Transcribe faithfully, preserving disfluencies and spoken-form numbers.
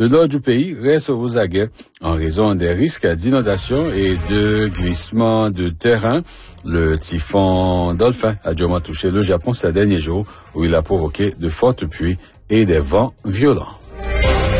le nord du pays reste aux aguets en raison des risques d'inondation et de glissement de terrain. Le typhon Dolphin a durement touché le Japon ces derniers jours où il a provoqué de fortes pluies et des vents violents.